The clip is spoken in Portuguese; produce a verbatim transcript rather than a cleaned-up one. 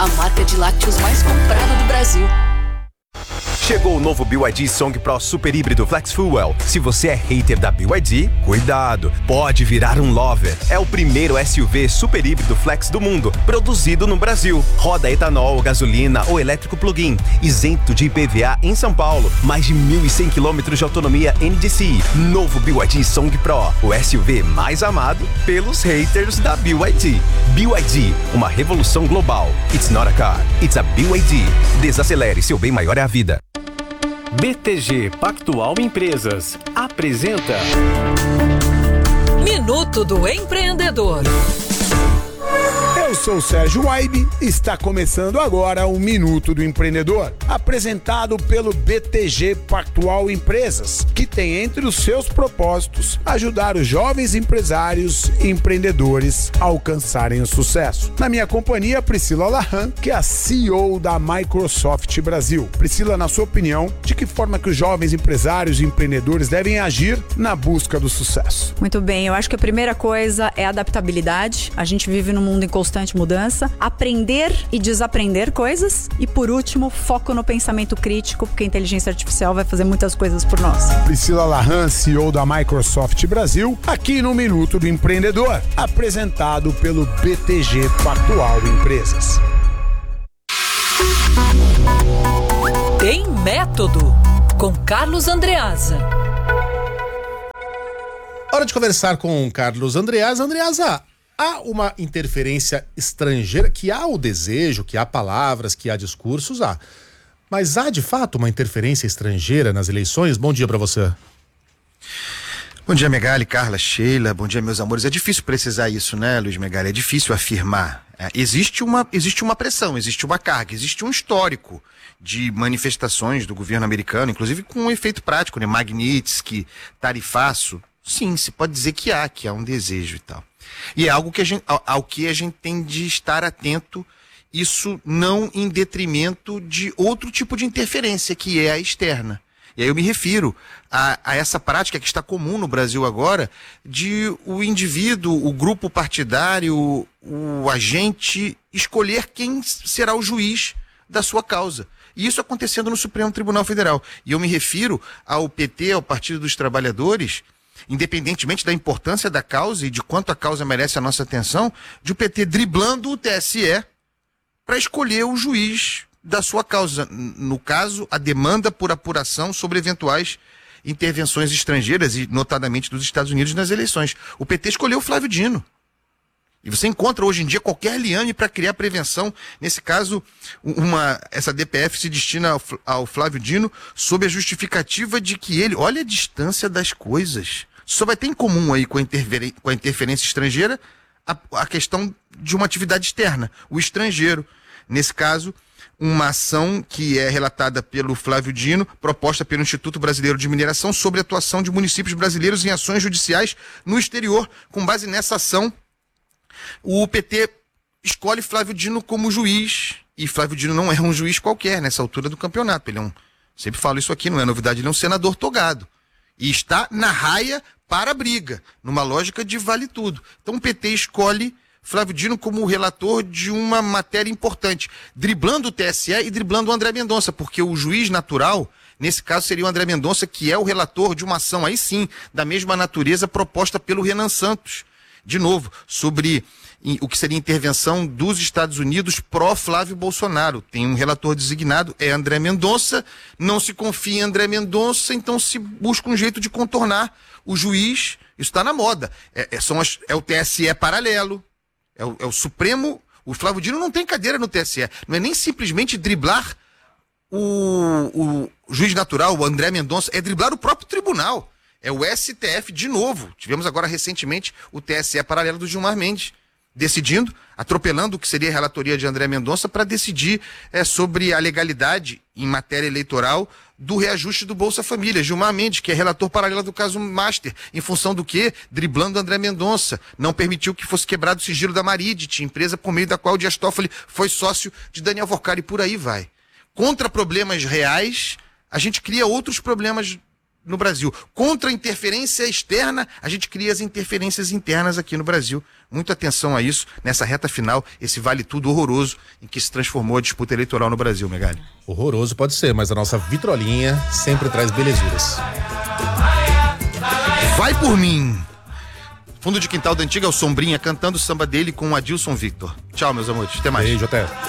a marca de lácteos mais comprada do Brasil. Chegou o novo B Y D Song Pro Super Híbrido Flex Fuel. Se você é hater da B Y D, cuidado, pode virar um lover. É o primeiro S U V super híbrido flex do mundo, produzido no Brasil. Roda etanol, gasolina ou elétrico plug-in, isento de I P V A em São Paulo. Mais de mil e cem quilômetros de autonomia N D C I. Novo B Y D Song Pro, o S U V mais amado pelos haters da B Y D. B Y D, uma revolução global. It's not a car, it's a B Y D. Desacelere, seu bem maior é a vida. B T G Pactual Empresas apresenta Minuto do Empreendedor. Eu sou o Sérgio Waibe e está começando agora o Minuto do Empreendedor, apresentado pelo B T G Pactual Empresas, que tem entre os seus propósitos ajudar os jovens empresários e empreendedores a alcançarem o sucesso. Na minha companhia, Priscila Lahan, que é a C E O da Microsoft Brasil. Priscila, na sua opinião, de que forma que os jovens empresários e empreendedores devem agir na busca do sucesso? Muito bem, eu acho que a primeira coisa é adaptabilidade. A gente vive num mundo em constante mudança, aprender e desaprender coisas e, por último, foco no pensamento crítico, porque a inteligência artificial vai fazer muitas coisas por nós. Priscila Lahan, C E O da Microsoft Brasil, aqui no Minuto do Empreendedor, apresentado pelo B T G Pactual Empresas. Tem Método, com Carlos Andreasa. Hora de conversar com Carlos Andreasa. Andreasa, há uma interferência estrangeira, que há o desejo, que há palavras, que há discursos, há. Mas há, de fato, uma interferência estrangeira nas eleições? Bom dia para você. Bom dia, Megali, Carla, Sheila, bom dia, meus amores. É difícil precisar isso, né, Luiz Megali? É difícil afirmar. É, existe uma, existe uma pressão, existe uma carga, existe um histórico de manifestações do governo americano, inclusive com um efeito prático, né? Magnitsky, tarifaço. Sim, se pode dizer que há, que há um desejo e tal. E é algo que a gente, ao, ao que a gente tem de estar atento, isso não em detrimento de outro tipo de interferência, que é a externa. E aí eu me refiro a, a essa prática que está comum no Brasil agora, de o indivíduo, o grupo partidário, o agente, escolher quem será o juiz da sua causa. E isso acontecendo no Supremo Tribunal Federal. E eu me refiro ao P T, ao Partido dos Trabalhadores, independentemente da importância da causa e de quanto a causa merece a nossa atenção, de o P T driblando o T S E para escolher o juiz da sua causa. No caso, a demanda por apuração sobre eventuais intervenções estrangeiras, e notadamente dos Estados Unidos, nas eleições. O P T escolheu o Flávio Dino. E você encontra hoje em dia qualquer liame para criar prevenção. Nesse caso, uma, essa D P F se destina ao, ao Flávio Dino sob a justificativa de que ele, olha a distância das coisas. Só vai ter em comum aí com a, interfer, com a interferência estrangeira a, a questão de uma atividade externa, o estrangeiro. Nesse caso, uma ação que é relatada pelo Flávio Dino, proposta pelo Instituto Brasileiro de Mineração, sobre a atuação de municípios brasileiros em ações judiciais no exterior. Com base nessa ação, o P T escolhe Flávio Dino como juiz, e Flávio Dino não é um juiz qualquer nessa altura do campeonato. Ele é um, sempre falo isso aqui, não é novidade, ele é um senador togado. E está na raia para a briga, numa lógica de vale tudo. Então o P T escolhe Flávio Dino como relator de uma matéria importante, driblando o T S E e driblando o André Mendonça, porque o juiz natural, nesse caso, seria o André Mendonça, que é o relator de uma ação, aí sim, da mesma natureza, proposta pelo Renan Santos. De novo, sobre o que seria intervenção dos Estados Unidos pró-Flávio Bolsonaro. Tem um relator designado, é André Mendonça, não se confia em André Mendonça, então se busca um jeito de contornar o juiz. Isso está na moda. É, é, são as, é o T S E paralelo, é o, é o Supremo. O Flávio Dino não tem cadeira no T S E. Não é nem simplesmente driblar o, o juiz natural, o André Mendonça, é driblar o próprio tribunal. É o S T F de novo. Tivemos agora recentemente o T S E paralelo do Gilmar Mendes, decidindo, atropelando o que seria a relatoria de André Mendonça para decidir é, sobre a legalidade em matéria eleitoral do reajuste do Bolsa Família. Gilmar Mendes, que é relator paralelo do caso Master, em função do quê? Driblando André Mendonça. Não permitiu que fosse quebrado o sigilo da Maridit, empresa por meio da qual o Dias Toffoli foi sócio de Daniel Vorkari, e por aí vai. Contra problemas reais, a gente cria outros problemas no Brasil. Contra a interferência externa, a gente cria as interferências internas aqui no Brasil. Muita atenção a isso, nessa reta final, esse vale tudo horroroso em que se transformou a disputa eleitoral no Brasil, Megali. Horroroso pode ser, mas a nossa vitrolinha sempre traz belezuras. Vai por mim! Fundo de quintal da antiga é o Sombrinha cantando o samba dele com o Adilson Victor. Tchau, meus amores. Até mais. Beijo, até.